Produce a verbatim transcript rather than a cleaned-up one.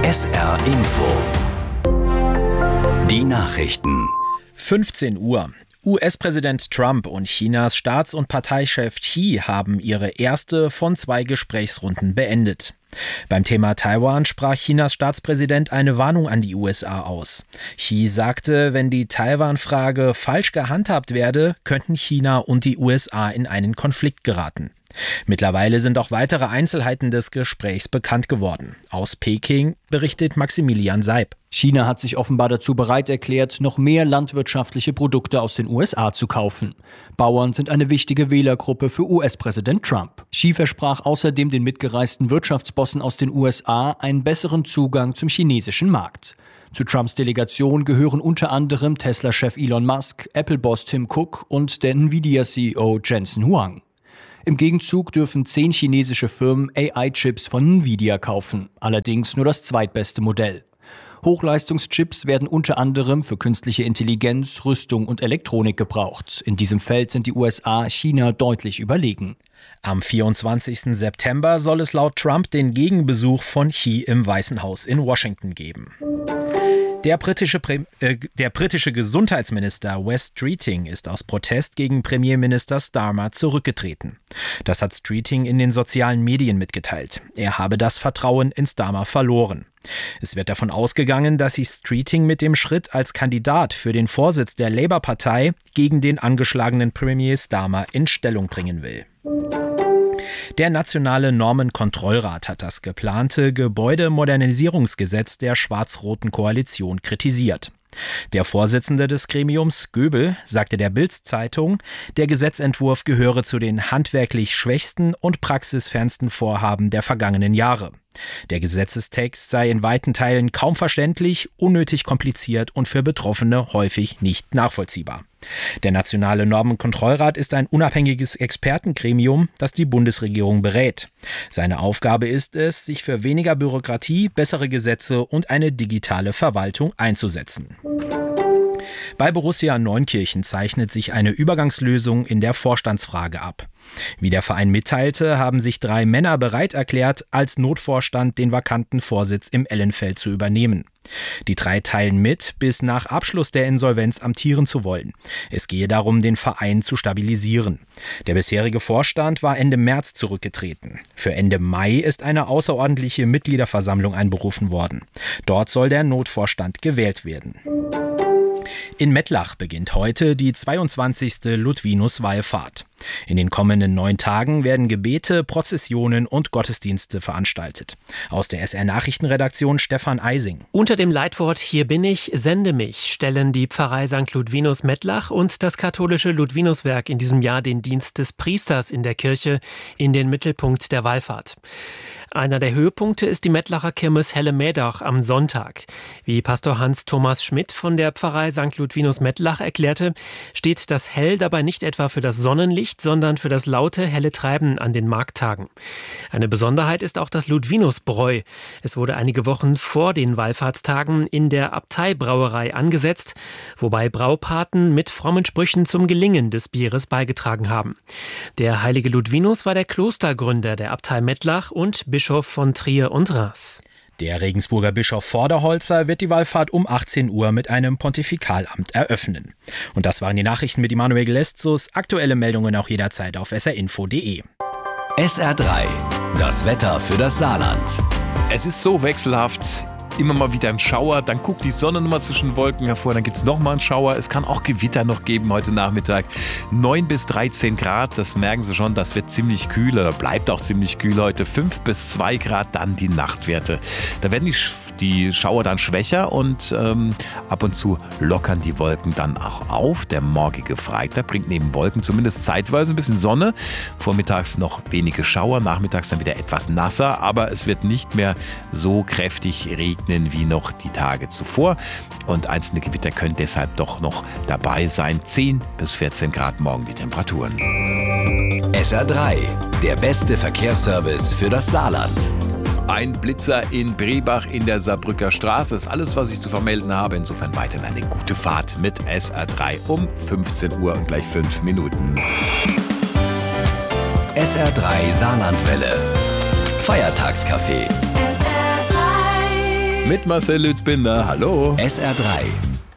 S R Info. Die Nachrichten. fünfzehn Uhr. U S-Präsident Trump und Chinas Staats- und Parteichef Xi haben ihre erste von zwei Gesprächsrunden beendet. Beim Thema Taiwan sprach Chinas Staatspräsident eine Warnung an die U S A aus. Xi sagte, wenn die Taiwan-Frage falsch gehandhabt werde, könnten China und die U S A in einen Konflikt geraten. Mittlerweile sind auch weitere Einzelheiten des Gesprächs bekannt geworden. Aus Peking berichtet Maximilian Seib. China hat sich offenbar dazu bereit erklärt, noch mehr landwirtschaftliche Produkte aus den U S A zu kaufen. Bauern sind eine wichtige Wählergruppe für U S-Präsident Trump. Xi versprach außerdem den mitgereisten Wirtschaftsbossen aus den U S A einen besseren Zugang zum chinesischen Markt. Zu Trumps Delegation gehören unter anderem Tesla-Chef Elon Musk, Apple-Boss Tim Cook und der Nvidia-C E O Jensen Huang. Im Gegenzug dürfen zehn chinesische Firmen A I-Chips von Nvidia kaufen, allerdings nur das zweitbeste Modell. Hochleistungschips werden unter anderem für künstliche Intelligenz, Rüstung und Elektronik gebraucht. In diesem Feld sind die U S A China deutlich überlegen. Am vierundzwanzigsten September soll es laut Trump den Gegenbesuch von Xi im Weißen Haus in Washington geben. Der britische, äh, der britische Gesundheitsminister Wes Streeting ist aus Protest gegen Premierminister Starmer zurückgetreten. Das hat Streeting in den sozialen Medien mitgeteilt. Er habe das Vertrauen in Starmer verloren. Es wird davon ausgegangen, dass sich Streeting mit dem Schritt als Kandidat für den Vorsitz der Labour-Partei gegen den angeschlagenen Premier Starmer in Stellung bringen will. Der Nationale Normenkontrollrat hat das geplante Gebäudemodernisierungsgesetz der schwarz-roten Koalition kritisiert. Der Vorsitzende des Gremiums, Göbel, sagte der Bild-Zeitung, der Gesetzentwurf gehöre zu den handwerklich schwächsten und praxisfernsten Vorhaben der vergangenen Jahre. Der Gesetzestext sei in weiten Teilen kaum verständlich, unnötig kompliziert und für Betroffene häufig nicht nachvollziehbar. Der Nationale Normenkontrollrat ist ein unabhängiges Expertengremium, das die Bundesregierung berät. Seine Aufgabe ist es, sich für weniger Bürokratie, bessere Gesetze und eine digitale Verwaltung einzusetzen. Bei Borussia Neunkirchen zeichnet sich eine Übergangslösung in der Vorstandsfrage ab. Wie der Verein mitteilte, haben sich drei Männer bereit erklärt, als Notvorstand den vakanten Vorsitz im Ellenfeld zu übernehmen. Die drei teilen mit, bis nach Abschluss der Insolvenz amtieren zu wollen. Es gehe darum, den Verein zu stabilisieren. Der bisherige Vorstand war Ende März zurückgetreten. Für Ende Mai ist eine außerordentliche Mitgliederversammlung einberufen worden. Dort soll der Notvorstand gewählt werden. In Mettlach beginnt heute die zweiundzwanzigste Ludwinus-Wallfahrt. In den kommenden neun Tagen werden Gebete, Prozessionen und Gottesdienste veranstaltet. Aus der S R-Nachrichtenredaktion Stefan Eising. Unter dem Leitwort »Hier bin ich, sende mich« stellen die Pfarrei Sankt Ludwinus Mettlach und das katholische Ludwinuswerk in diesem Jahr den Dienst des Priesters in der Kirche in den Mittelpunkt der Wallfahrt. Einer der Höhepunkte ist die Mettlacher Kirmes Helle Mädach am Sonntag. Wie Pastor Hans-Thomas Schmidt von der Pfarrei Sankt Ludwinus Mettlach erklärte, steht das Hell dabei nicht etwa für das Sonnenlicht, sondern für das laute, helle Treiben an den Markttagen. Eine Besonderheit ist auch das Ludwinusbräu. Es wurde einige Wochen vor den Wallfahrtstagen in der Abteibrauerei angesetzt, wobei Braupaten mit frommen Sprüchen zum Gelingen des Bieres beigetragen haben. Der heilige Ludwinus war der Klostergründer der Abtei Mettlach und Bischof von Trier und Reims. Der Regensburger Bischof Vorderholzer wird die Wallfahrt um achtzehn Uhr mit einem Pontifikalamt eröffnen. Und das waren die Nachrichten mit Immanuel Geleszus. Aktuelle Meldungen auch jederzeit auf s r info punkt d e. S R drei, das Wetter für das Saarland. Es ist so wechselhaft. Immer mal wieder ein Schauer, dann guckt die Sonne nochmal zwischen Wolken hervor, dann gibt es nochmal einen Schauer. Es kann auch Gewitter noch geben heute Nachmittag. neun bis dreizehn Grad, das merken Sie schon, das wird ziemlich kühl oder bleibt auch ziemlich kühl heute. fünf bis zwei Grad dann die Nachtwerte. Da werden die, die Schauer dann schwächer und ähm, ab und zu lockern die Wolken dann auch auf. Der morgige Freitag bringt neben Wolken zumindest zeitweise ein bisschen Sonne. Vormittags noch wenige Schauer, nachmittags dann wieder etwas nasser, aber es wird nicht mehr so kräftig regnen wie noch die Tage zuvor. Und einzelne Gewitter können deshalb doch noch dabei sein. zehn bis vierzehn Grad morgen die Temperaturen. S R drei, der beste Verkehrsservice für das Saarland. Ein Blitzer in Brebach in der Saarbrücker Straße. Das ist alles, was ich zu vermelden habe. Insofern weiterhin eine gute Fahrt mit S R drei um fünfzehn Uhr und gleich fünf Minuten. S R drei Saarlandwelle. Feiertagscafé. S R drei mit Marcel Lützbinder. Hallo. S R drei.